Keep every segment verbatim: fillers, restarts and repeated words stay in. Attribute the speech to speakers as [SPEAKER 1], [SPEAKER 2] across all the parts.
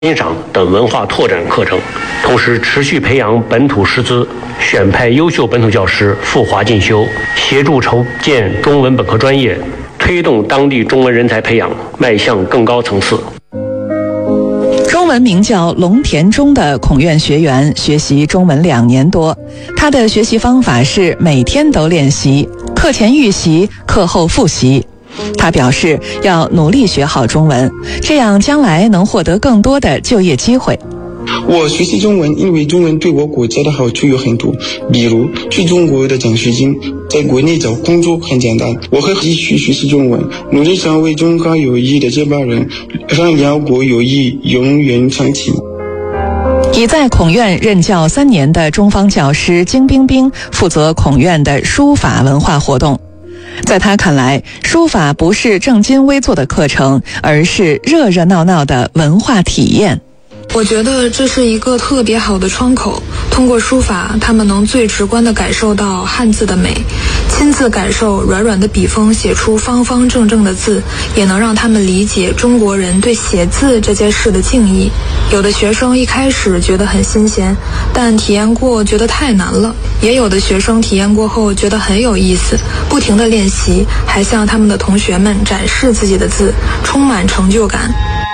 [SPEAKER 1] 欣赏等文化拓展课程，同时持续培养本土师资，选派优秀本土教师赴华进修，协助筹建中文本科专业，推动当地中文人才培养迈向更高层次。
[SPEAKER 2] 中文名叫龙田中的孔院学员学习中文两年多，他的学习方法是每天都练习，课前预习，课后复习。他表示要努力学好中文，这样将来能获得更多的就业机会。
[SPEAKER 3] 我学习中文，因为中文对我国家的好处有很多，比如去中国的奖学金，在国内找工作很简单。我会继续学习中文，努力成为中华友谊的接班人，让两国友谊永远长期。
[SPEAKER 2] 已在孔院任教三年的中方教师金冰冰负责孔院的书法文化活动。在他看来，书法不是正襟危坐的课程，而是热热闹闹的文化体验。
[SPEAKER 4] 我觉得这是一个特别好的窗口，通过书法，他们能最直观地感受到汉字的美，亲自感受软软的笔锋写出方方正正的字，也能让他们理解中国人对写字这件事的敬意。有的学生一开始觉得很新鲜，但体验过觉得太难了，也有的学生体验过后觉得很有意思，不停地练习，还向他们的同学们展示自己的字，充满成就感。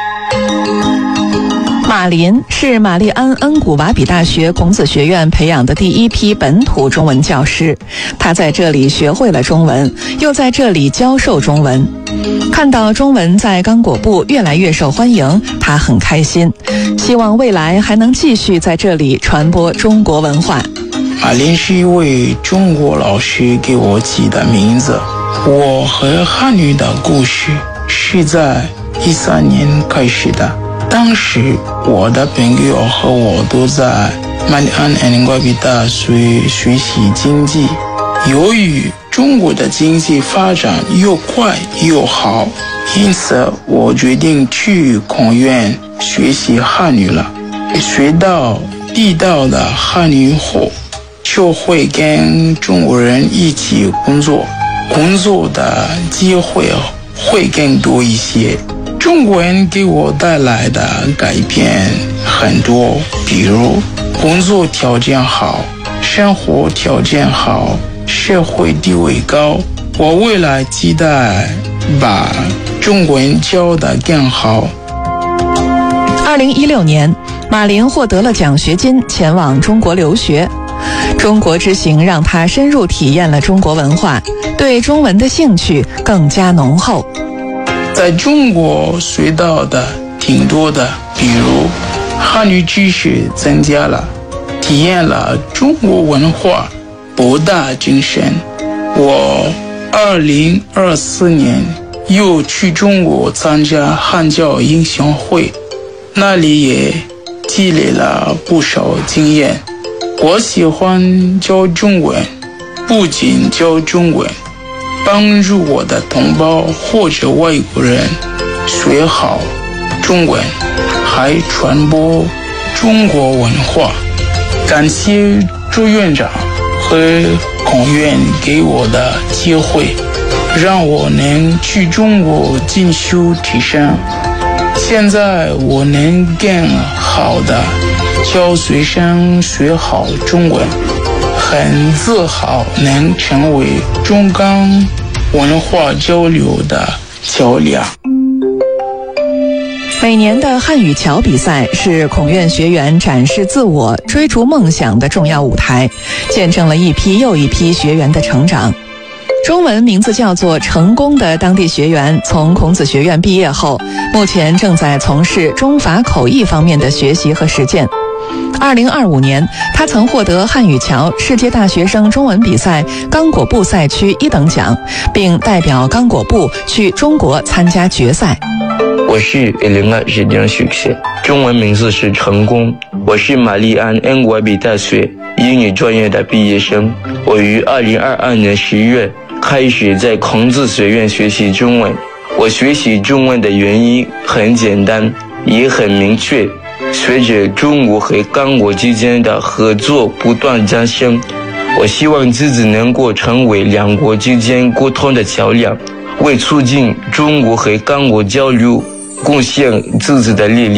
[SPEAKER 2] 马林是玛丽安恩古瓦比大学孔子学院培养的第一批本土中文教师，他在这里学会了中文，又在这里教授中文。看到中文在刚果部越来越受欢迎，他很开心，希望未来还能继续在这里传播中国文化。
[SPEAKER 5] 马林是一位中国老师给我起的名字。我和汉语的故事是在一三年开始的。当时我的朋友和我都在玛丽安恩古瓦比大学学习经济。由于中国的经济发展又快又好，因此我决定去孔院学习汉语了。学到地道的汉语后，就会跟中国人一起工作，工作的机会会更多一些。中国人给我带来的改变很多，比如工作条件好，生活条件好，社会地位高。我未来期待把中国人教得更好。
[SPEAKER 2] 二零一六年，马林获得了奖学金，前往中国留学。中国之行让他深入体验了中国文化，对中文的兴趣更加浓厚。
[SPEAKER 5] 在中国学到的挺多的，比如汉语知识增加了，体验了中国文化博大精深。我二零二四年又去中国参加汉教英雄会，那里也积累了不少经验。我喜欢教中文，不仅教中文，帮助我的同胞或者外国人学好中文，还传播中国文化。感谢朱院长和孔院给我的机会，让我能去中国进修提升。现在我能更好的教学生学好中文，很自豪能成为中港文化交流的桥梁。
[SPEAKER 2] 每年的汉语桥比赛是孔院学员展示自我、追逐梦想的重要舞台，见证了一批又一批学员的成长。中文名字叫做成功的当地学员从孔子学院毕业后，目前正在从事中法口译方面的学习和实践。二零二五年，他曾获得汉语桥世界大学生中文比赛刚果部赛区一等奖，并代表刚果部去中国参加决赛。
[SPEAKER 6] 我是零二是梁许克，中文名字是成功。我是玛丽安恩古瓦比大学英语专业的毕业生。我于二零二二年十月开始在孔子学院学习中文。我学习中文的原因很简单，也很明确。随着中国和刚果之间的合作不断加深，我希望自己能够成为两国之间沟通的桥梁，为促进中国和刚果交流贡献自己的力量。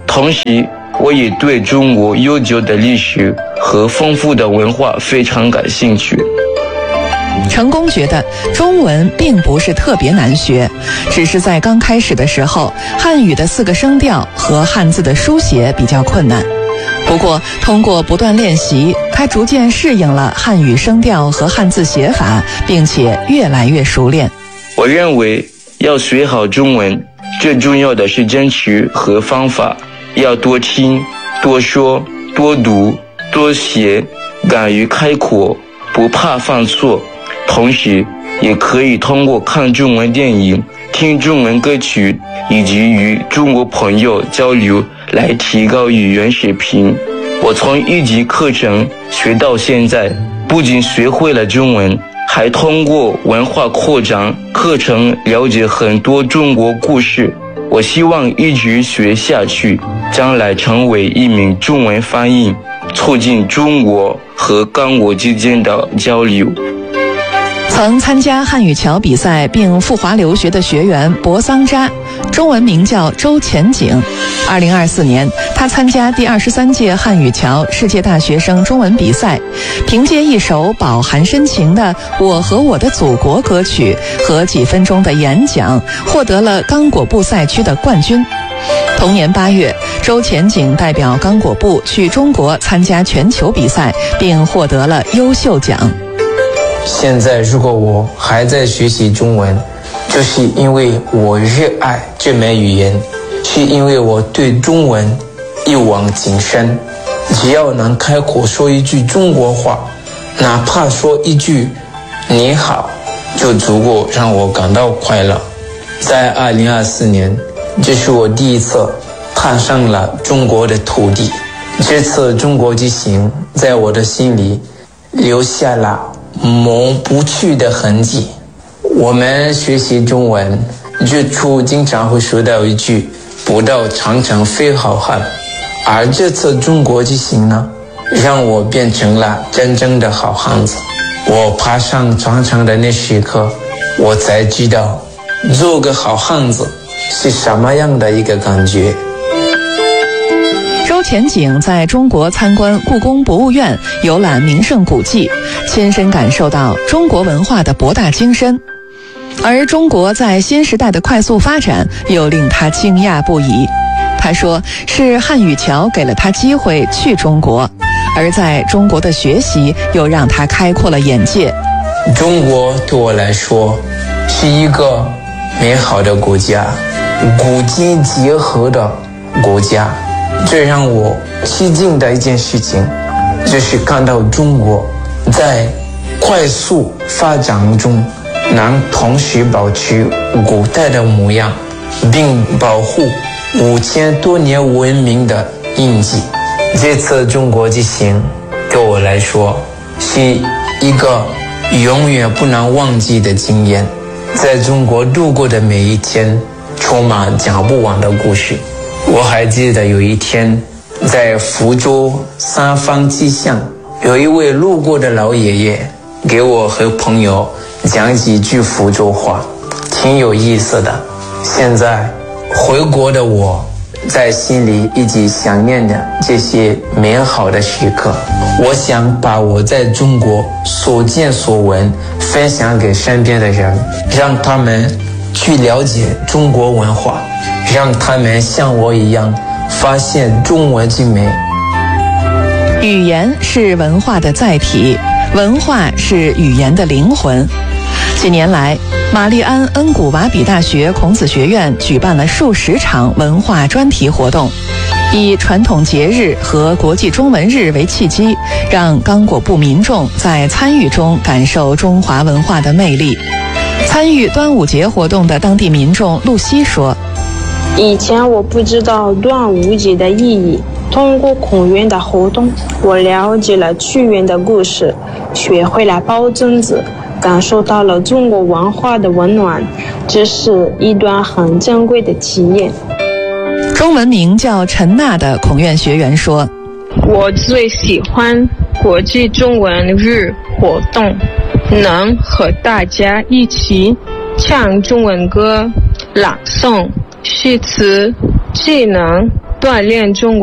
[SPEAKER 6] 同时我也对中国悠久的历史和丰富的文化非常感兴趣。
[SPEAKER 2] 成功觉得中文并不是特别难学，只是在刚开始的时候，汉语的四个声调和汉字的书写比较困难。不过通过不断练习，他逐渐适应了汉语声调和汉字写法，并且越来越熟练。
[SPEAKER 6] 我认为要学好中文，最重要的是坚持和方法，要多听、多说、多读、多写，敢于开口，不怕犯错。同时也可以通过看中文电影、听中文歌曲以及与中国朋友交流来提高语言水平。我从一级课程学到现在，不仅学会了中文，还通过文化扩展课程了解很多中国故事。我希望一直学下去，将来成为一名中文翻译，促进中国和刚果之间的交流。
[SPEAKER 2] 曾参加汉语桥比赛并赴华留学的学员博桑扎，中文名叫周前景。二零二四年，他参加第二十三届汉语桥世界大学生中文比赛，凭借一首饱含深情的《我和我的祖国》歌曲和几分钟的演讲，获得了刚果部赛区的冠军。同年八月，周前景代表刚果部去中国参加全球比赛，并获得了优秀奖。
[SPEAKER 7] 现在如果我还在学习中文，就是因为我热爱这门语言，是因为我对中文一往情深。只要能开口说一句中国话，哪怕说一句你好，就足够让我感到快乐。在二零二四年，这是我第一次踏上了中国的土地。这次中国之行在我的心里留下了抹不去的痕迹。我们学习中文，最初经常会说到一句不到长城非好汉，而这次中国之行呢，让我变成了真正的好汉子。我爬上长城的那时刻，我才知道做个好汉子是什么样的一个感觉。
[SPEAKER 2] 周前景在中国参观故宫博物院，游览名胜古迹，亲身感受到中国文化的博大精深。而中国在新时代的快速发展又令他惊讶不已。他说是汉语桥给了他机会去中国，而在中国的学习又让他开阔了眼界。
[SPEAKER 7] 中国对我来说是一个美好的国家，古今结合的国家。最让我吃惊的一件事情，就是看到中国在快速发展中能同时保持古代的模样，并保护五千多年文明的印记。这次中国之行对我来说是一个永远不能忘记的经验。在中国度过的每一天充满讲不完的故事。我还记得有一天在福州三坊七巷，有一位路过的老爷爷给我和朋友讲几句福州话，挺有意思的。现在回国的我在心里一直想念着这些美好的时刻。我想把我在中国所见所闻分享给身边的人，让他们去了解中国文化，让他们像我一样发现中文之美。
[SPEAKER 2] 语言是文化的载体，文化是语言的灵魂。近年来，玛丽安恩古瓦比大学孔子学院举办了数十场文化专题活动，以传统节日和国际中文日为契机，让刚果部民众在参与中感受中华文化的魅力。参与端午节活动的当地民众露西说，
[SPEAKER 8] 以前我不知道端午节的意义，通过孔院的活动，我了解了屈原的故事，学会了包粽子，感受到了中国文化的温暖，这是一段很珍贵的体验。
[SPEAKER 2] 中文名叫陈娜的孔院学员说，
[SPEAKER 9] 我最喜欢国际中文日活动，能和大家一起唱中文歌、朗诵、诗词，既能锻炼中国